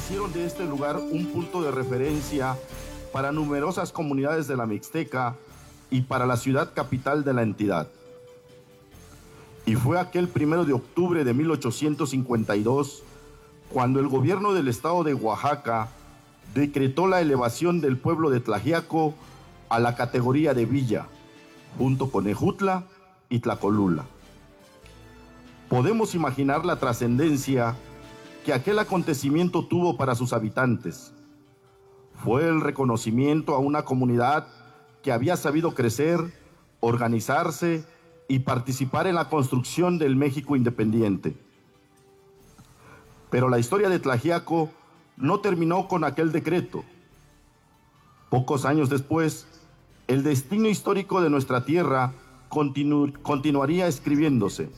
hicieron de este lugar un punto de referencia para numerosas comunidades de la Mixteca y para la ciudad capital de la entidad. Y fue aquel 1 de octubre de 1852 cuando el gobierno del estado de Oaxaca decretó la elevación del pueblo de Tlaxiaco a la categoría de villa, junto con Ejutla y Tlacolula. Podemos imaginar la trascendencia que aquel acontecimiento tuvo para sus habitantes. Fue el reconocimiento a una comunidad que había sabido crecer, organizarse y participar en la construcción del México independiente. Pero la historia de Tlaxiaco no terminó con aquel decreto. Pocos años después, el destino histórico de nuestra tierra continuaría escribiéndose.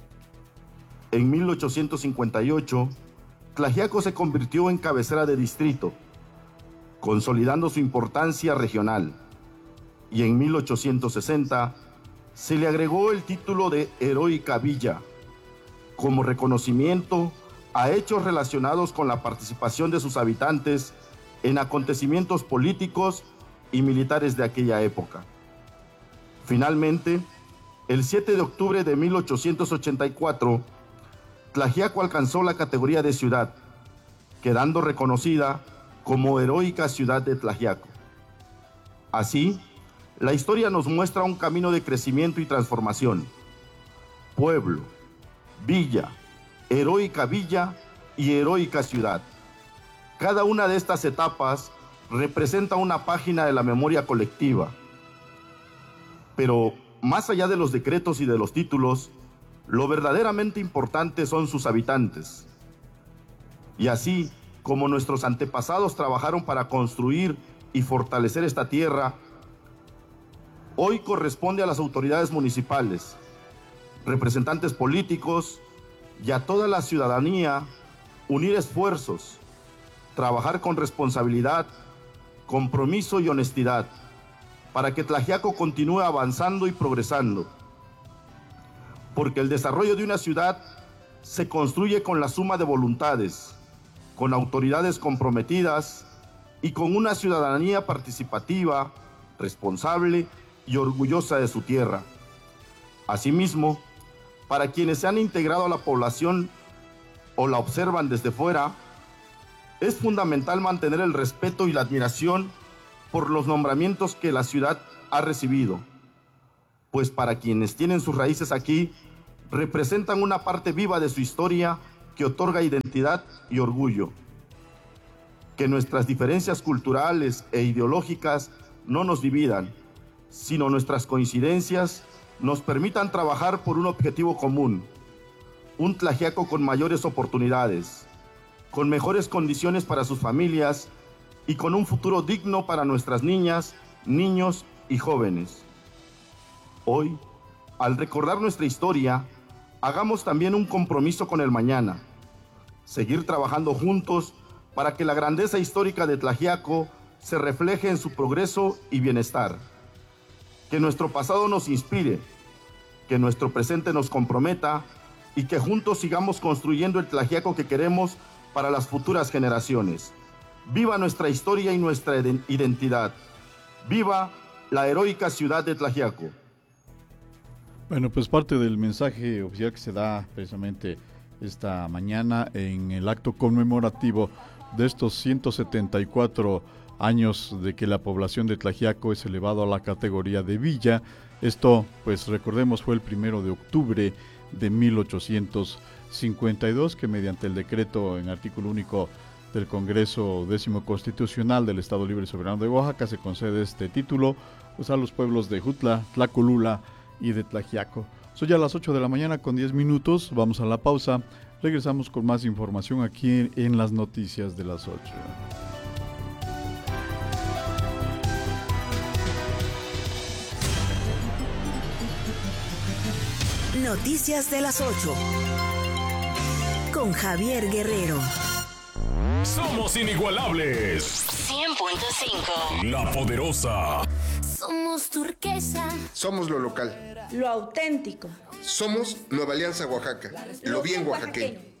En 1858, Tlaxiaco se convirtió en cabecera de distrito, consolidando su importancia regional. Y en 1860 se le agregó el título de Heroica Villa, como reconocimiento a hechos relacionados con la participación de sus habitantes en acontecimientos políticos y militares de aquella época. Finalmente, el 7 de octubre de 1884, Tlaxiaco alcanzó la categoría de ciudad, quedando reconocida como Heroica Ciudad de Tlaxiaco. Así, la historia nos muestra un camino de crecimiento y transformación. Pueblo, villa, heroica villa y heroica ciudad. Cada una de estas etapas representa una página de la memoria colectiva. Pero más allá de los decretos y de los títulos, lo verdaderamente importante son sus habitantes. Y así como nuestros antepasados trabajaron para construir y fortalecer esta tierra, hoy corresponde a las autoridades municipales, representantes políticos y a toda la ciudadanía unir esfuerzos, trabajar con responsabilidad, compromiso y honestidad para que Tlaxiaco continúe avanzando y progresando. Porque el desarrollo de una ciudad se construye con la suma de voluntades, con autoridades comprometidas y con una ciudadanía participativa, responsable y orgullosa de su tierra. Asimismo, para quienes se han integrado a la población o la observan desde fuera, es fundamental mantener el respeto y la admiración por los nombramientos que la ciudad ha recibido, pues para quienes tienen sus raíces aquí, representan una parte viva de su historia que otorga identidad y orgullo. Que nuestras diferencias culturales e ideológicas no nos dividan, sino nuestras coincidencias nos permitan trabajar por un objetivo común, un Tlaxiaco con mayores oportunidades, con mejores condiciones para sus familias y con un futuro digno para nuestras niñas, niños y jóvenes. Hoy, al recordar nuestra historia, hagamos también un compromiso con el mañana, seguir trabajando juntos para que la grandeza histórica de Tlaxiaco se refleje en su progreso y bienestar. Que nuestro pasado nos inspire, que nuestro presente nos comprometa y que juntos sigamos construyendo el Tlaxiaco que queremos para las futuras generaciones. ¡Viva nuestra historia y nuestra identidad! ¡Viva la heroica ciudad de Tlaxiaco! Bueno, pues parte del mensaje oficial que se da precisamente esta mañana en el acto conmemorativo de estos 174 años de que la población de Tlaxiaco es elevado a la categoría de villa. Esto, pues recordemos, fue el 1 de octubre de 1852, que mediante el decreto en artículo único del Congreso 10º Constitucional del Estado Libre y Soberano de Oaxaca se concede este título pues, a los pueblos de Ejutla, Tlacolula y de Tlaxiaco. Son ya las 8 de la mañana con 10 minutos, vamos a la pausa, regresamos con más información aquí en las noticias de las 8. Noticias de las 8 con Javier Guerrero. Somos inigualables. 100.5. La Poderosa. Somos turquesa. Somos lo local. Lo auténtico. Somos Nueva Alianza Oaxaca. Lo bien oaxaqueño.